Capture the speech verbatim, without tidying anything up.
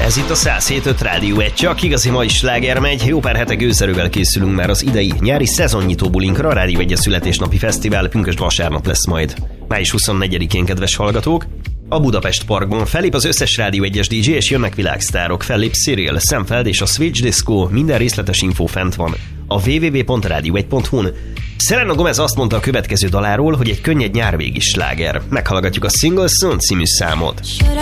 Ez itt a száz hét öt Rádió egy, csak igazi mai sláger megy. Jó pár hete gőzerővel készülünk már az idei nyári szezonnyitó bulinkra. A Rádió egy születésnapi fesztivál pünkösd vasárnap lesz majd. május huszonnegyedikén, kedves hallgatók. A Budapest Parkban fellép az összes Rádió egyes dé dzsé, és jönnek világsztárok. Fellép Cyril, Sam Feld és a Switch Disco. Minden részletes infó fent van a double-u double-u double-u pont rádió egy pont hu-n. Selena Gomez azt mondta a következő daláról, hogy egy könnyed nyárvégi sláger. Meghallgatjuk a Single Soon című számot.